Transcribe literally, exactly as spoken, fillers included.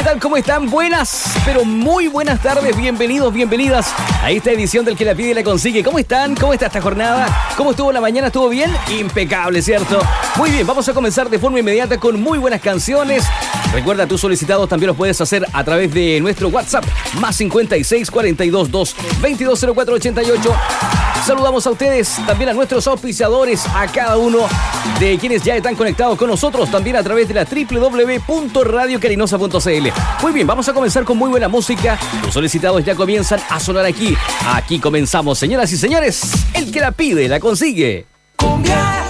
tal? ¿Cómo están? Buenas, pero muy buenas tardes. Bienvenidos, bienvenidas a esta edición del Que la Pide y la Consigue. ¿Cómo están? ¿Cómo está esta jornada? ¿Cómo estuvo la mañana? ¿Estuvo bien? Impecable, ¿cierto? Muy bien, vamos a comenzar de forma inmediata con muy buenas canciones. Recuerda, tus solicitados también los puedes hacer a través de nuestro WhatsApp, más cincuenta y seis, cuarenta y dos, dos, veintidós, cero cuatro, ochenta y ocho. Saludamos a ustedes, también a nuestros auspiciadores, a cada uno de quienes ya están conectados con nosotros, también a través de la doble u doble u doble u punto radio carinosa punto c l. Muy bien, vamos a comenzar con muy buena música. Los solicitados ya comienzan a sonar aquí. Aquí comenzamos, señoras y señores. El que la pide, la consigue. Cumbia